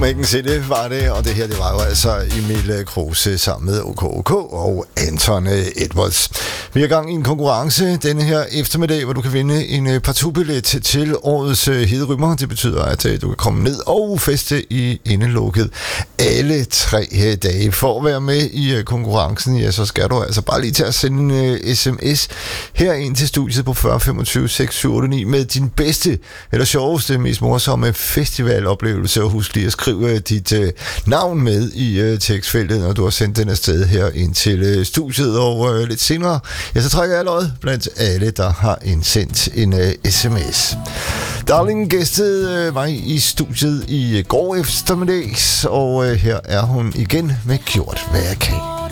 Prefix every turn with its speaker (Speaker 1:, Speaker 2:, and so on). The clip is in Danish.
Speaker 1: Copenhagen City var det, og det her, det var jo altså Emil Kruse sammen med OK og Anton Edwards. Vi er i gang i en konkurrence denne her eftermiddag, hvor du kan vinde en partout-billet til årets Hederymer. Det betyder, at du kan komme ned og feste i indelukket alle 3 dage. For at være med i konkurrencen, ja, så skal du altså bare lige til at sende en sms her ind til studiet på 40 25 6789 med din bedste eller sjoveste, mest morsomme festivaloplevelse, og husk lige at skrive dit navn med i tekstfeltet, når du har sendt den afsted her ind til studiet, og lidt senere, ja, så trækker jeg lod blandt alle, der har indsendt en sms. Darling gæstede mig i studiet i går eftermiddags, og her er hun igen med Gjort hvad jeg kan.